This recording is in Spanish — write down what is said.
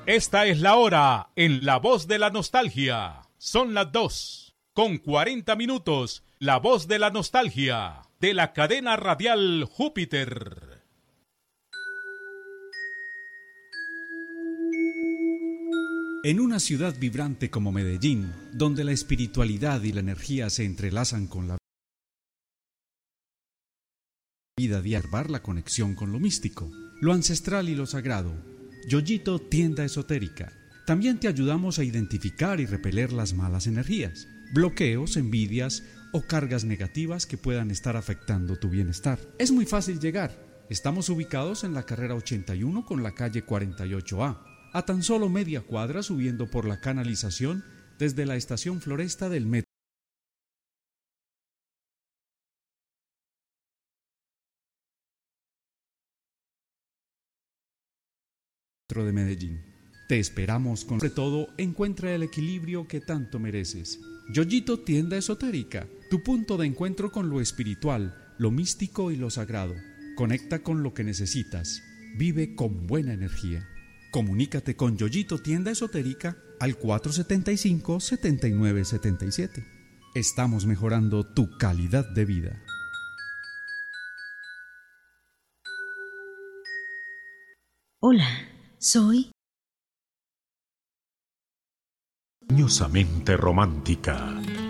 Esta es la hora en La Voz de la Nostalgia. Son las 2:40. La Voz de la Nostalgia, de la cadena radial Júpiter. En una ciudad vibrante como Medellín, donde la espiritualidad y la energía se entrelazan con la vida diaria, la conexión con lo místico, lo ancestral y lo sagrado. Yoyito, tienda esotérica. También te ayudamos a identificar y repeler las malas energías, bloqueos, envidias o cargas negativas que puedan estar afectando tu bienestar. Es muy fácil llegar. Estamos ubicados en la carrera 81 con la calle 48A, a tan solo media cuadra subiendo por la canalización desde la estación Floresta del metro de Medellín. Te esperamos con sobre todo encuentra el equilibrio que tanto mereces. Yoyito, tienda esotérica, tu punto de encuentro con lo espiritual, lo místico y lo sagrado. Conecta con lo que necesitas. Vive con buena energía. Comunícate con Yoyito, tienda esotérica al 475-7977. Estamos mejorando tu calidad de vida. Hola, soy Cariñosamente romántica.